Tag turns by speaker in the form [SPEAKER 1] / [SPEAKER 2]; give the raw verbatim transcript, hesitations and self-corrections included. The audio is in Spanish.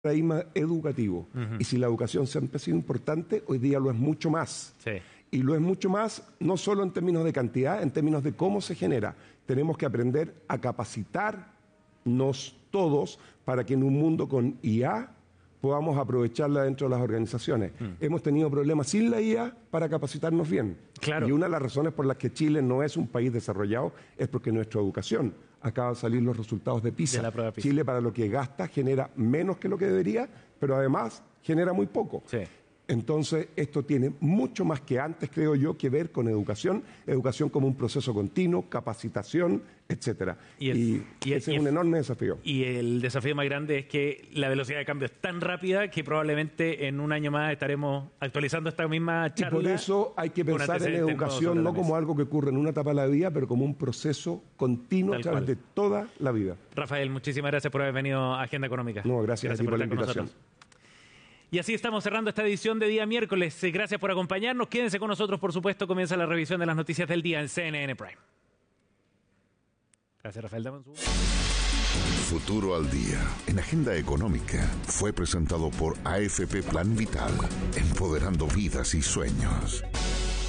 [SPEAKER 1] paradigma educativo. Uh-huh. Y si la educación siempre ha sido importante, hoy día lo es mucho más.
[SPEAKER 2] Sí.
[SPEAKER 1] Y lo es mucho más, no solo en términos de cantidad, en términos de cómo se genera. Tenemos que aprender a capacitarnos todos para que en un mundo con I A podamos aprovecharla dentro de las organizaciones. Mm. Hemos tenido problemas sin la I A para capacitarnos bien.
[SPEAKER 2] Claro.
[SPEAKER 1] Y una de las razones por las que Chile no es un país desarrollado es porque nuestra educación, acaba de salir los resultados de PISA.
[SPEAKER 2] De la prueba PISA.
[SPEAKER 1] Chile, para lo que gasta, genera menos que lo que debería, pero además genera muy poco.
[SPEAKER 2] Sí.
[SPEAKER 1] Entonces, esto tiene mucho más que antes, creo yo, que ver con educación, educación como un proceso continuo, capacitación, etcétera.
[SPEAKER 2] Y, el,
[SPEAKER 1] y, y ese y es un enorme desafío.
[SPEAKER 2] Y el desafío más grande es que la velocidad de cambio es tan rápida que probablemente en un año más estaremos actualizando esta misma charla.
[SPEAKER 1] Y por eso hay que pensar en educación no como algo que ocurre en una etapa de la vida, pero como un proceso continuo a través de toda la vida.
[SPEAKER 2] Rafael, muchísimas gracias por haber venido a Agenda Económica.
[SPEAKER 1] No, gracias, gracias a ti por, por la invitación.
[SPEAKER 2] Y así estamos cerrando esta edición de día miércoles. Gracias por acompañarnos. Quédense con nosotros, por supuesto. Comienza la revisión de las noticias del día en C N N Prime. Gracias, Rafael. Dame un segundo.
[SPEAKER 3] Futuro al Día, en Agenda Económica, fue presentado por A F P Plan Vital, empoderando vidas y sueños.